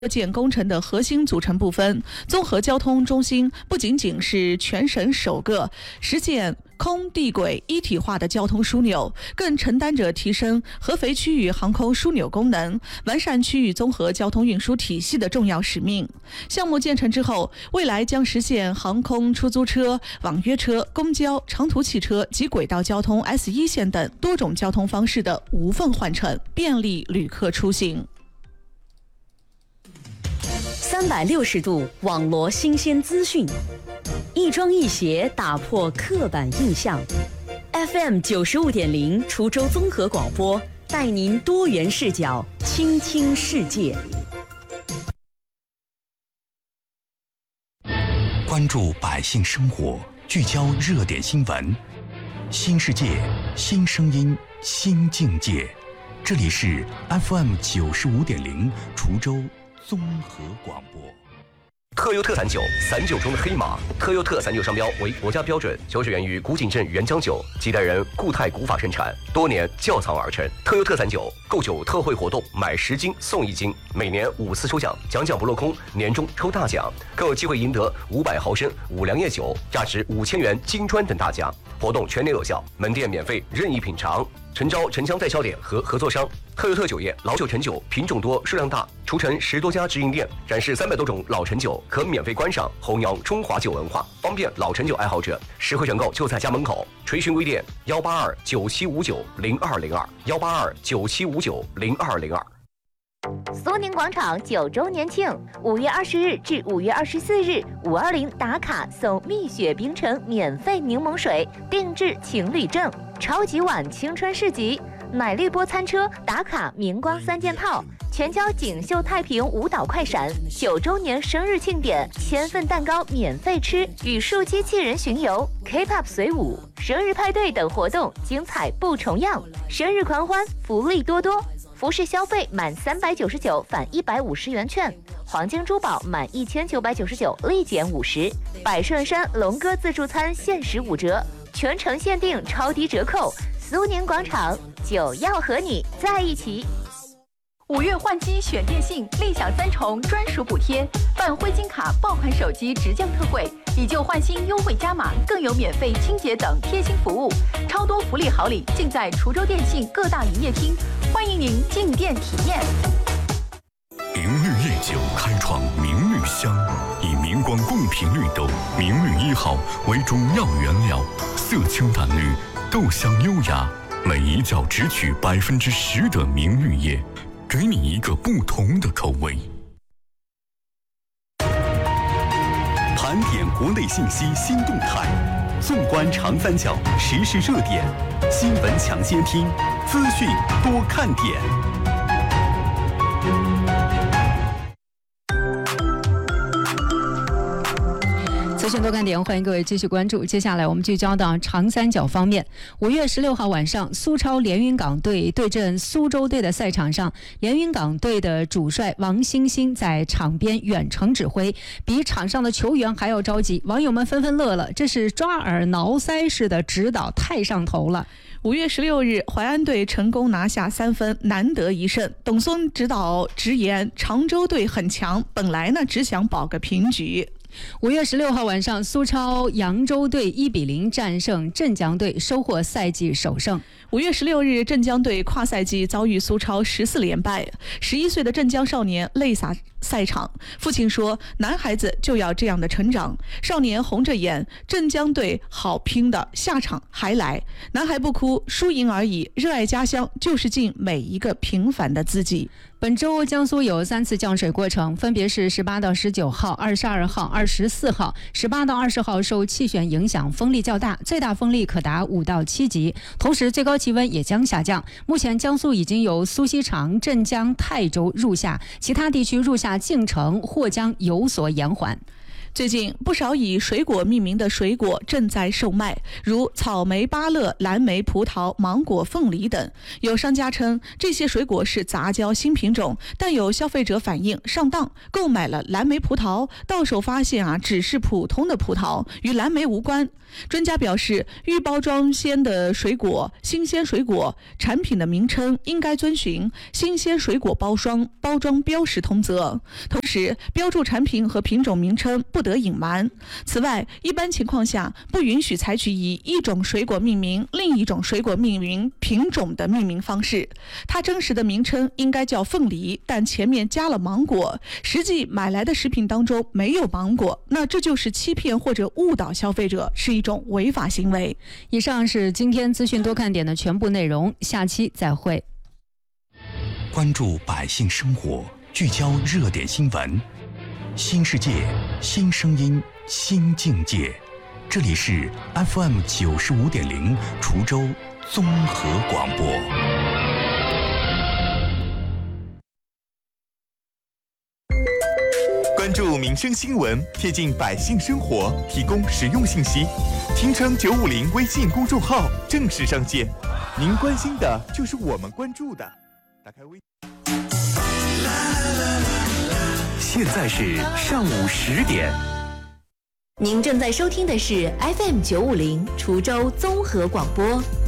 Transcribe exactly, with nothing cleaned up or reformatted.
建工程的核心组成部分。综合交通中心不仅仅是全省首个实现空地轨一体化的交通枢纽，更承担着提升合肥区域航空枢纽功能、完善区域综合交通运输体系的重要使命。项目建成之后，未来将实现航空、出租车、网约车、公交、长途汽车及轨道交通 S 一 线等多种交通方式的无缝换乘，便利旅客出行。 三百六十度网罗新鲜资讯，一庄一协打破刻板印象。F M 九十五点零滁州综合广播，带您多元视角倾听世界。 关注百姓生活，聚焦热点新闻，新世界，新声音，新境界。这里是 F M 九十五点零滁州综合广播。 特优特散酒，散酒中的黑马。特优特散酒商标为国家标准，酒水源于古井镇原浆酒，几代人固态古法生产，多年窖藏而成。特优特散酒购酒特惠活动，买十斤送一斤，每年五次抽奖，奖奖不落空，年终抽大奖，更有机会赢得五百毫升五粮液酒，价值五千元金砖等大奖。活动全年有效，门店免费任意品尝。诚招城乡代销点和合作商。特优特酒业老酒陈酒品种多数量大，除陈十多家直营店，展示三百多种老陈酒，可免费观赏，弘扬中华酒文化，方便老陈酒爱好者实惠选购就在家门口。垂询微店幺八二九七五九零二零二幺八二九七五九零二零二。 苏宁广场九周年庆，五月二十日至五月二十四日，五二零打卡送蜜雪冰城免费柠檬水，定制情侣证，超级碗青春市集，奶绿波餐车打卡明光三件套，全交锦绣太平舞蹈快闪，九周年生日庆典，千份蛋糕免费吃，语数机器人巡游 ，K-pop 随舞，生日派对等活动精彩不重样，生日狂欢福利多多。服饰消费满三百九十九返一百五十元券，黄金珠宝满一千九百九十九立减五十，百顺山龙哥自助餐限时五折，全城限定超低折扣。苏宁广场，酒要和你在一起。 五月换机选电信，立享三重专属补贴，办灰金卡爆款手机直降特惠，以旧换新优惠加码，更有免费清洁等贴心服务，超多福利好礼尽在滁州电信各大营业厅，欢迎您进店体验。 明绿夜酒开创明绿香，以明光贡品绿豆明绿一号为中药原料，色清淡绿，豆香优雅，每一窖只取百分之十的明绿叶，给你一个不同的口味。 盘点国内信息新动态，纵观长三角时事热点，新闻抢先听，资讯多看点。 资讯多看点，欢迎各位继续关注。接下来我们聚焦到长三角方面。五月十六号晚上，苏超连云港队对阵苏州队的赛场上，连云港队的主帅王星星在场边远程指挥，比场上的球员还要着急。网友们纷纷乐了，这是抓耳挠腮式的指导，太上头了。 五月十六日，淮安队成功拿下三分，难得一胜。董松指导直言，常州队很强，本来呢只想保个平局。 五月十六号晚上，苏超扬州队一比零战胜镇江队，收获赛季首胜。 五月十六日，镇江队跨赛季遭遇苏超十四连败，十一岁的镇江少年泪洒赛场。父亲说：“男孩子就要这样的成长。”少年红着眼，镇江队好拼的，下场还来。男孩不哭，输赢而已，热爱家乡就是尽每一个平凡的自己。 本周江苏有三次降水过程，分别是十八到十九号、二十二号、二十四号。十八到二十号受气旋影响，风力较大，最大风力可达五到七级，同时最高气温也将下降。目前江苏已经有苏锡常、镇江、泰州入夏，其他地区入夏进程或将有所延缓。 最近不少以水果命名的水果正在售卖，如草莓、芭乐、蓝莓、葡萄、芒果、凤梨等。有商家称这些水果是杂交新品种，但有消费者反映上当，购买了蓝莓葡萄，到手发现啊只是普通的葡萄，与蓝莓无关。专家表示，预包装鲜的水果、新鲜水果产品的名称应该遵循新鲜水果包装包装标识通则，同时标注产品和品种名称不得隐瞒。此外，一般情况下不允许采取以一种水果命名另一种水果命名品种的命名方式。它真实的名称应该叫凤梨，但前面加了芒果，实际买来的食品当中没有芒果，那这就是欺骗或者误导消费者，是一种违法行为。 以上是今天资讯多看点的全部内容，下期再会。 关注百姓生活，聚焦热点新闻，新世界，新声音，新境界。这里是 F M 九十五点零滁州综合广播。 关注民生新闻，贴近百姓生活，提供实用信息。听成九五零微信公众号正式上线，您关心的就是我们关注的。打开微。 现在是上午十点。 您正在收听的是 F M 九五零滁州综合广播。